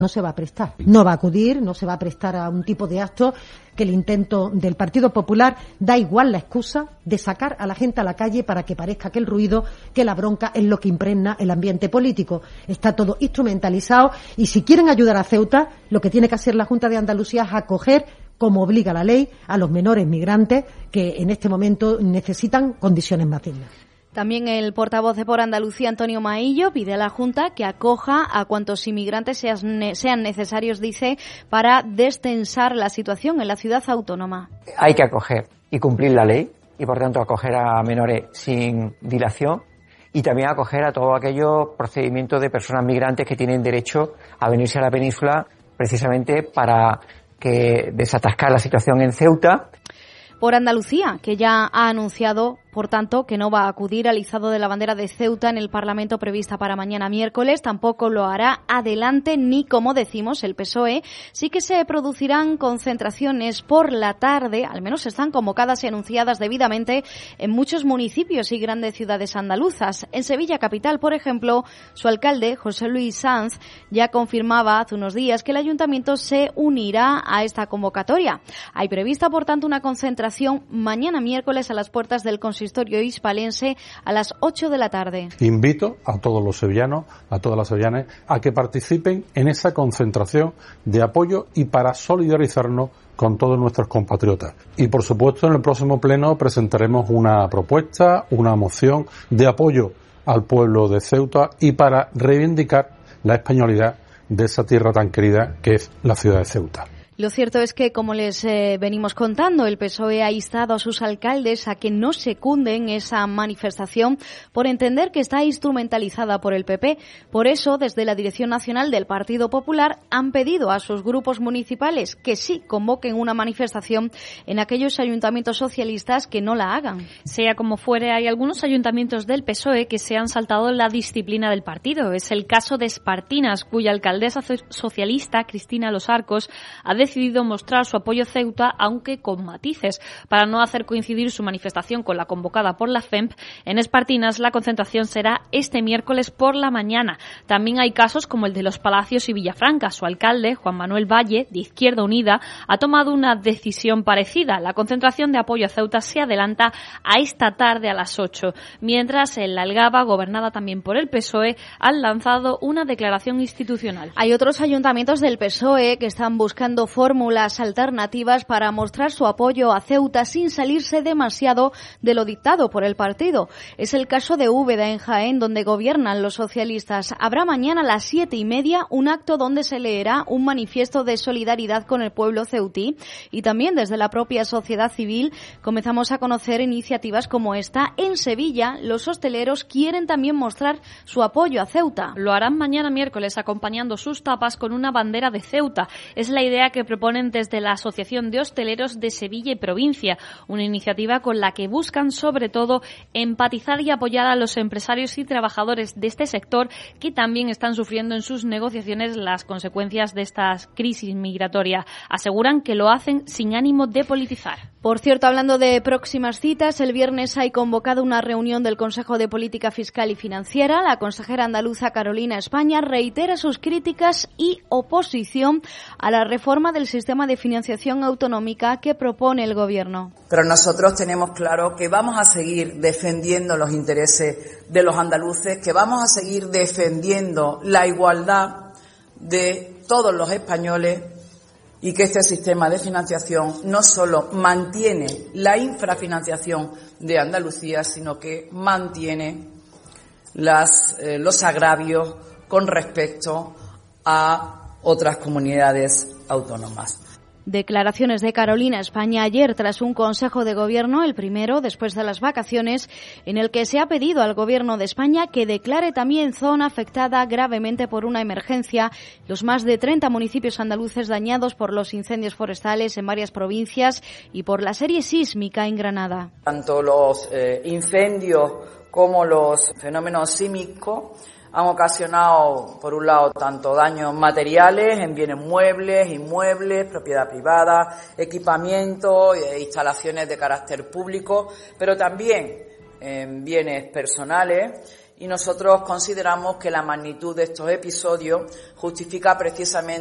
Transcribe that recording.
no se va a prestar, no va a acudir, no se va a prestar a un tipo de acto que el intento del Partido Popular da igual la excusa de sacar a la gente a la calle para que parezca que el ruido, que la bronca es lo que impregna el ambiente político. Está todo instrumentalizado y si quieren ayudar a Ceuta, lo que tiene que hacer la Junta de Andalucía es acoger, como obliga la ley, a los menores migrantes que en este momento necesitan condiciones más dignas. También el portavoz de Por Andalucía, Antonio Maillo, pide a la Junta que acoja a cuantos inmigrantes sean necesarios, dice, para destensar la situación en la ciudad autónoma. Hay que acoger y cumplir la ley y, por tanto, acoger a menores sin dilación y también acoger a todos aquellos procedimientos de personas migrantes que tienen derecho a venirse a la península precisamente para que desatascar la situación en Ceuta. Por Andalucía, que ya ha anunciado, por tanto, que no va a acudir al izado de la bandera de Ceuta en el Parlamento prevista para mañana miércoles. Tampoco lo hará Adelante ni, como decimos, el PSOE. Sí que se producirán concentraciones por la tarde, al menos están convocadas y anunciadas debidamente en muchos municipios y grandes ciudades andaluzas. En Sevilla capital, por ejemplo, su alcalde, José Luis Sanz, ya confirmaba hace unos días que el ayuntamiento se unirá a esta convocatoria. Hay prevista, por tanto, una concentración mañana miércoles a las puertas del consistorio hispalense a las 8 de la tarde. Invito a todos los sevillanos, a todas las sevillanas, a que participen en esa concentración de apoyo y para solidarizarnos con todos nuestros compatriotas. Y por supuesto en el próximo pleno presentaremos una propuesta, una moción de apoyo al pueblo de Ceuta y para reivindicar la españolidad de esa tierra tan querida que es la ciudad de Ceuta. Lo cierto es que, como les venimos contando, el PSOE ha instado a sus alcaldes a que no secunden esa manifestación por entender que está instrumentalizada por el PP. Por eso, desde la Dirección Nacional del Partido Popular han pedido a sus grupos municipales que sí convoquen una manifestación en aquellos ayuntamientos socialistas que no la hagan. Sea como fuere, hay algunos ayuntamientos del PSOE que se han saltado la disciplina del partido. Es el caso de Espartinas, cuya alcaldesa socialista, Cristina Los Arcos, ha decidido mostrar su apoyo a Ceuta, aunque con matices. Para no hacer coincidir su manifestación con la convocada por la FEMP, en Espartinas la concentración será este miércoles por la mañana. También hay casos como el de Los Palacios y Villafranca. Su alcalde, Juan Manuel Valle, de Izquierda Unida, ha tomado una decisión parecida. La concentración de apoyo a Ceuta se adelanta a esta tarde a las 8, mientras en la Algaba, gobernada también por el PSOE, han lanzado una declaración institucional. Hay otros ayuntamientos del PSOE que están buscando fórmulas alternativas para mostrar su apoyo a Ceuta sin salirse demasiado de lo dictado por el partido. Es el caso de Úbeda, en Jaén, donde gobiernan los socialistas. Habrá mañana a las 7:30 un acto donde se leerá un manifiesto de solidaridad con el pueblo ceutí, y también desde la propia sociedad civil comenzamos a conocer iniciativas como esta. En Sevilla, los hosteleros quieren también mostrar su apoyo a Ceuta. Lo harán mañana miércoles acompañando sus tapas con una bandera de Ceuta. Es la idea que proponen desde la Asociación de Hosteleros de Sevilla y Provincia, una iniciativa con la que buscan sobre todo empatizar y apoyar a los empresarios y trabajadores de este sector que también están sufriendo en sus negociaciones las consecuencias de esta crisis migratoria. Aseguran que lo hacen sin ánimo de politizar. Por cierto, hablando de próximas citas, el viernes hay convocado una reunión del Consejo de Política Fiscal y Financiera. La consejera andaluza Carolina España reitera sus críticas y oposición a la reforma del sistema de financiación autonómica que propone el Gobierno. Pero nosotros tenemos claro que vamos a seguir defendiendo los intereses de los andaluces, que vamos a seguir defendiendo la igualdad de todos los españoles y que este sistema de financiación no solo mantiene la infrafinanciación de Andalucía, sino que mantiene los agravios con respecto a otras comunidades autónomas. Declaraciones de Carolina España ayer tras un Consejo de Gobierno, el primero después de las vacaciones, en el que se ha pedido al Gobierno de España que declare también zona afectada gravemente por una emergencia los más de 30 municipios andaluces dañados por los incendios forestales en varias provincias y por la serie sísmica en Granada. Tanto los incendios como los fenómenos sísmicos han ocasionado, por un lado, tanto daños materiales en bienes muebles, inmuebles, propiedad privada, equipamiento, instalaciones de carácter público, pero también en bienes personales y nosotros consideramos que la magnitud de estos episodios justifica precisamente